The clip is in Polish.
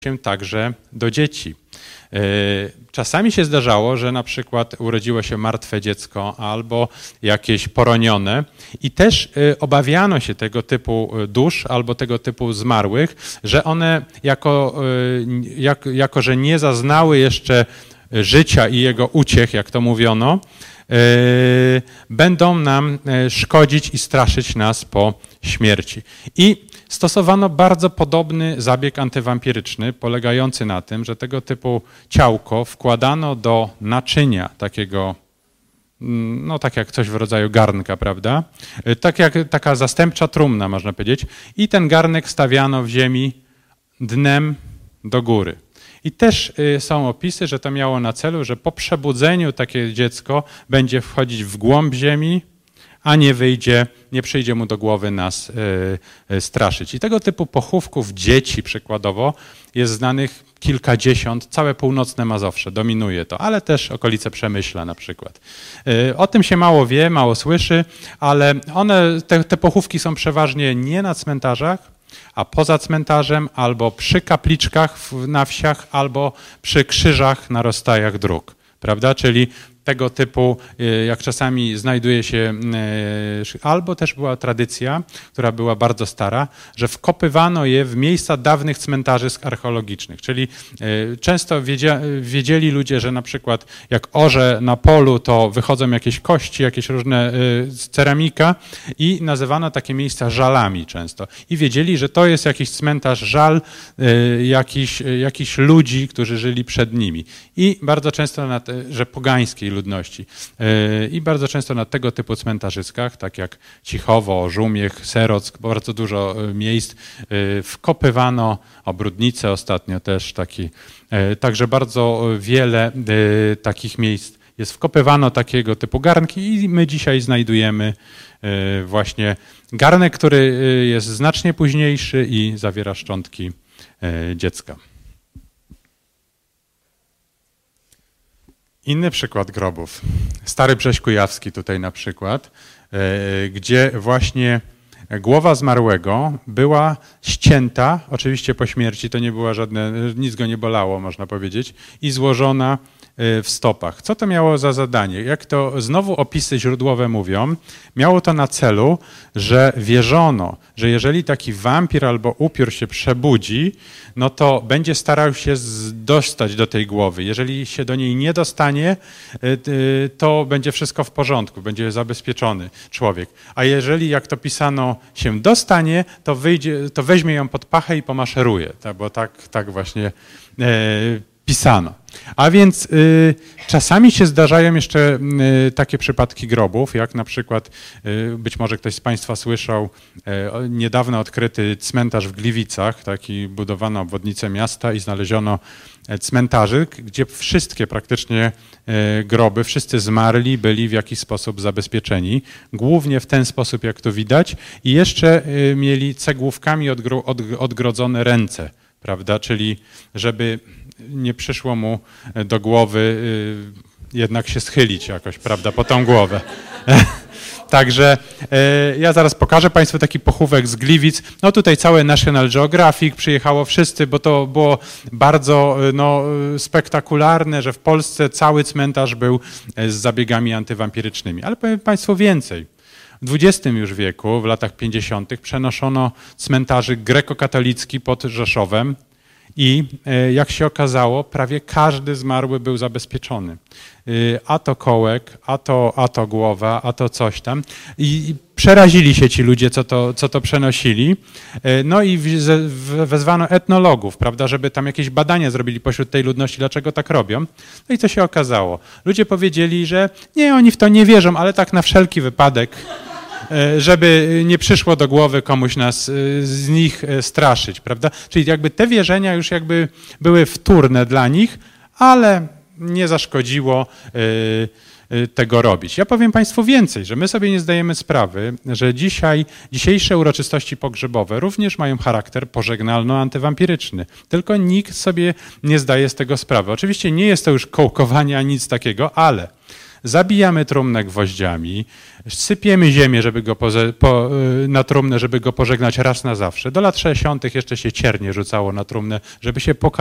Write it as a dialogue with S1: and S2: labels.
S1: się także do dzieci. Czasami się zdarzało, że na przykład urodziło się martwe dziecko albo jakieś poronione i też obawiano się tego typu dusz albo tego typu zmarłych, że one jako że nie zaznały jeszcze życia i jego uciech, jak to mówiono, będą nam szkodzić i straszyć nas po śmierci. I stosowano bardzo podobny zabieg antywampiryczny, polegający na tym, że tego typu ciałko wkładano do naczynia takiego, no tak jak coś w rodzaju garnka, prawda? Tak jak taka zastępcza trumna, można powiedzieć. I ten garnek stawiano w ziemi dnem do góry. I też są opisy, że to miało na celu, że po przebudzeniu takie dziecko będzie wchodzić w głąb ziemi, a nie przyjdzie mu do głowy nas straszyć. I tego typu pochówków dzieci przykładowo jest znanych kilkadziesiąt, całe północne Mazowsze dominuje to, ale też okolice Przemyśla na przykład. O tym się mało wie, mało słyszy, ale te pochówki są przeważnie nie na cmentarzach, a poza cmentarzem albo przy kapliczkach na wsiach, albo przy krzyżach na rozstajach dróg, prawda? Czyli tego typu, jak czasami znajduje się, albo też była tradycja, która była bardzo stara, że wkopywano je w miejsca dawnych cmentarzysk archeologicznych. Czyli często wiedzieli ludzie, że na przykład jak orze na polu, to wychodzą jakieś kości, jakieś różne ceramika i nazywano takie miejsca żalami często. I wiedzieli, że to jest jakiś cmentarz żal jakichś ludzi, którzy żyli przed nimi. I bardzo często, że pogańskiej ludności. I bardzo często na tego typu cmentarzyskach, tak jak Cichowo, Żumiech, Serock, bardzo dużo miejsc wkopywano, Obródnice ostatnio też także bardzo wiele takich miejsc jest wkopywano takiego typu garnki i my dzisiaj znajdujemy właśnie garnek, który jest znacznie późniejszy i zawiera szczątki dziecka. Inny przykład grobów. Stary Brześć Kujawski tutaj na przykład, gdzie właśnie głowa zmarłego była ścięta, oczywiście po śmierci, to nie była nic go nie bolało, można powiedzieć, i złożona w stopach. Co to miało za zadanie? Jak to znowu opisy źródłowe mówią, miało to na celu, że wierzono, że jeżeli taki wampir albo upiór się przebudzi, no to będzie starał się dostać do tej głowy. Jeżeli się do niej nie dostanie, to będzie wszystko w porządku, będzie zabezpieczony człowiek. A jeżeli, jak to pisano, się dostanie, to weźmie ją pod pachę i pomaszeruje, bo tak właśnie pisano. A więc czasami się zdarzają jeszcze takie przypadki grobów, jak na przykład, być może ktoś z Państwa słyszał, niedawno odkryty cmentarz w Gliwicach, taki budowano obwodnicę miasta i znaleziono cmentarzyk, gdzie wszystkie praktycznie groby, wszyscy zmarli byli w jakiś sposób zabezpieczeni, głównie w ten sposób, jak to widać, i jeszcze mieli cegłówkami odgrodzone ręce, prawda, czyli żeby nie przyszło mu do głowy jednak się schylić jakoś, prawda, po tą głowę. Także ja zaraz pokażę Państwu taki pochówek z Gliwic. No tutaj całe National Geographic przyjechało wszyscy, bo to było bardzo spektakularne, że w Polsce cały cmentarz był z zabiegami antywampirycznymi. Ale powiem Państwu więcej. W XX już wieku, w latach 50. przenoszono cmentarzyk grekokatolicki pod Rzeszowem i jak się okazało, prawie każdy zmarły był zabezpieczony. A to kołek, a to głowa, a to coś tam. I przerazili się ci ludzie, co to przenosili. No i wezwano etnologów, prawda, żeby tam jakieś badania zrobili pośród tej ludności, dlaczego tak robią. No i co się okazało? Ludzie powiedzieli, że nie, oni w to nie wierzą, ale tak na wszelki wypadek, żeby nie przyszło do głowy komuś nas z nich straszyć, prawda? Czyli jakby te wierzenia już jakby były wtórne dla nich, ale nie zaszkodziło tego robić. Ja powiem Państwu więcej, że my sobie nie zdajemy sprawy, że dzisiejsze uroczystości pogrzebowe również mają charakter pożegnalno-antywampiryczny. Tylko nikt sobie nie zdaje z tego sprawy. Oczywiście nie jest to już kołkowanie ani nic takiego, ale zabijamy trumnę gwoździami, sypiemy ziemię żeby go na trumnę, żeby go pożegnać raz na zawsze. Do lat 60. jeszcze się ciernie rzucało na trumnę, żeby się